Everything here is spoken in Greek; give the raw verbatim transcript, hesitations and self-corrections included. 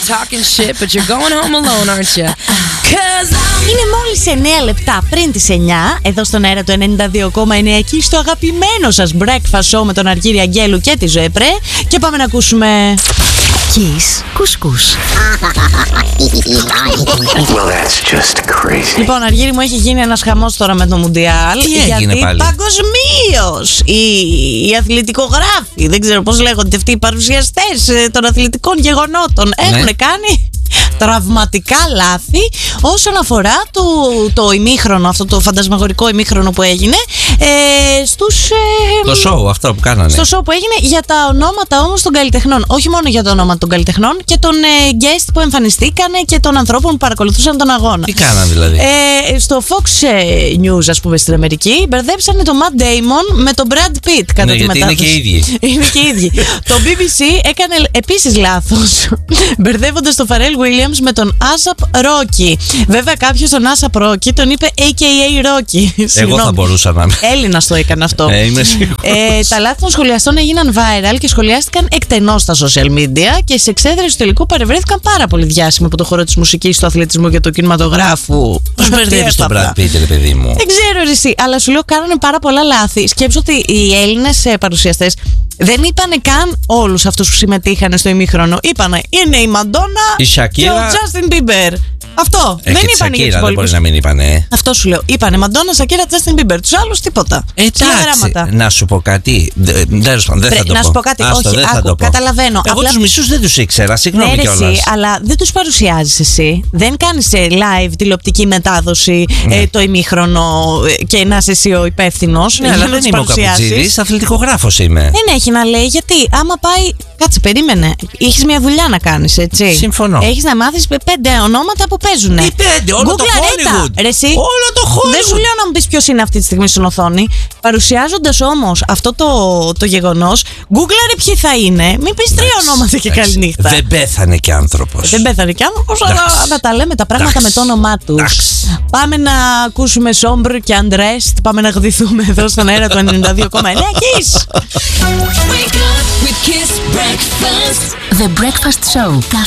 talking shit, but you're going home alone, aren't you? Είναι μόλις εννέα λεπτά πριν τις εννιά, εδώ στον αέρα του ενενήντα δύο κόμμα εννέα, εκεί στο αγαπημένο σας breakfast show με τον Αργύρη Αγγέλου και τη Ζωέ Πρέ. Και πάμε να ακούσουμε Kiss Κουσκούς. Well, that's just crazy. Λοιπόν, Αργύρη μου, έχει γίνει ένας χαμός τώρα με το Μουντιάλ. Τι έγινε γιατί πάλι? παγκοσμίως οι, οι αθλητικογράφοι, δεν ξέρω πώς λέγονται αυτοί, οι παρουσιαστές των αθλητικών γεγονότων, ναι. έχουν κάνει τραυματικά λάθη όσον αφορά το, το ημίχρονο, αυτό το φαντασμαγορικό ημίχρονο που έγινε ε, στους, ε, το show αυτό που κάνανε. Στο show που έγινε, για τα ονόματα όμως των καλλιτεχνών. Όχι μόνο για τα ονόματα των καλλιτεχνών, και των ε, guest που εμφανιστήκανε και των ανθρώπων που παρακολουθούσαν τον αγώνα. Τι κάνανε δηλαδή? Ε, στο Fox News, ας πούμε, στην Αμερική, μπερδέψανε τον Matt Damon με τον Brad Pitt κατά ναι, τη γιατί μετάδοση. είναι και οι ίδιοι. Είναι και οι ίδιοι. Το μπι μπι σι έκανε επίσης λάθος, μπερδεύοντας τον Pharrell Williams με τον ASAP Rocky. Βέβαια, κάποιος τον ASAP Rocky τον είπε έι κέι έι Rocky. Εγώ θα μπορούσα να είμαι. Έλληνας το έκανε αυτό. Ε, είμαι σίγουρος. Ε, τα λάθη των σχολιαστών έγιναν viral και σχολιάστηκαν εκτενώς στα social media, και σε εξέδρες του τελικού παρευρέθηκαν πάρα πολύ διάσημοι από το χώρο της μουσικής, του αθλητισμού και του κινηματογράφου. Πώς μπερδεύεις τον Brad Pitt, ρε παιδί μου? Δεν ξέρω ρε εσύ, αλλά σου λέω κάνανε πάρα πολλά λάθη. Σκέψου ότι οι Έλληνες παρουσιαστές δεν είπανε καν όλους αυτούς που συμμετείχαν στο ημίχρονο. Είπανε είναι η Μαντόνα η και ο Shakira... Justin Bieber. Αυτό. Ε, δεν και είπανε για τους Shakira, δεν μπορεί να μην είπανε. Αυτό σου λέω. Είπανε Μαντόνα, Shakira, Justin Bieber. Τους άλλους τίποτα. Εντάξει, να σου πω κάτι. Δεν θα το πω. Να σου πω κάτι. Άστο, όχι, δεν θα άκου, το πω. Καταλαβαίνω. Εγώ απλά... τους μισούς δεν τους ήξερα. Συγγνώμη ναι, κιόλας. εσύ, αλλά δεν τους παρουσιάζεις εσύ. Δεν κάνεις live τηλεοπτική μετάδοση ναι. ε, το ημίχρονο και να είσαι εσύ ο υπεύθυνος. Ναι, αλλά δεν είμαι ο Καπουτσίδης, αθλητικογράφος είμαι. Δεν έχει να λέει, γιατί άμα πάει. Κάτσε, περίμενε. Έχεις μια δουλειά να κάνεις, έτσι. Συμφωνώ. Έχεις να μάθεις πέντε ονόματα που παίζουνε. Τι πέντε, όλο το Hollywood. Ρε, εσύ. Όλο το Hollywood. Δεν σου λέω να μου πεις ποιος είναι αυτή τη στιγμή στην οθόνη. Παρουσιάζοντας όμως αυτό το, το γεγονός, γκούγκλαρε ποιοι θα είναι. Μην πεις τρία ονόματα και καληνύχτα. Δεν πέθανε και άνθρωπος. Δεν πέθανε και άνθρωπος, αλλά να τα λέμε τα πράγματα με το όνομά τους. Πάμε να ακούσουμε Sombre και Undressed. Πάμε να γδυθούμε εδώ στον αέρα του ενενήντα δύο κόμμα εννέα. Kiss. The Breakfast Show.